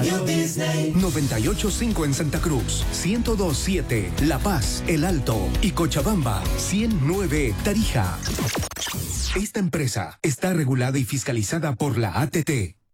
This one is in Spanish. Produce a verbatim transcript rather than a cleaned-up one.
Radio Disney. noventa y ocho punto cinco en Santa Cruz, ciento dos punto siete La Paz, El Alto y Cochabamba, ciento nueve Tarija. Esta empresa está regulada y fiscalizada por la A T T.